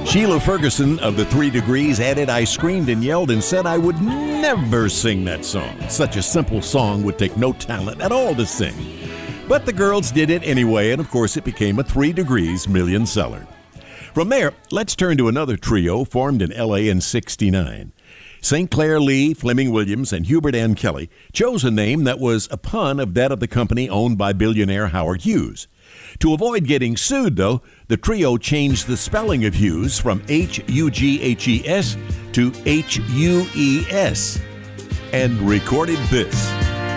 Sheila Ferguson of the 3 Degrees added, "I screamed and yelled and said I would never sing that song. Such a simple song would take no talent at all to sing." But the girls did it anyway, and of course it became a 3 Degrees million seller. From there, let's turn to another trio formed in L.A. in '69. St. Clair Lee, Fleming Williams, and Hubert Ann Kelly chose a name that was a pun of that of the company owned by billionaire Howard Hughes. To avoid getting sued, though, the trio changed the spelling of Hughes from Hughes to Hues and recorded this.